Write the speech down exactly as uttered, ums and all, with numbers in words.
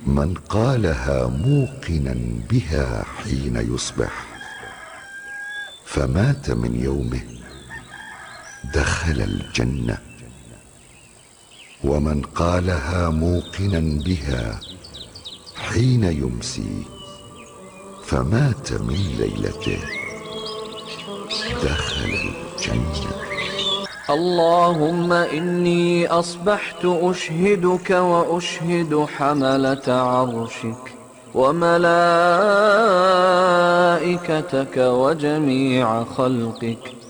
من قالها موقنا بها حين يصبح فمات من يومه دخل الجنة، ومن قالها موقنا بها حين يمسي فمات من ليلته دخل الجنة. اللهم إني أصبحت أشهدك وأشهد حملة عرشك وملائكتك وجميع خلقك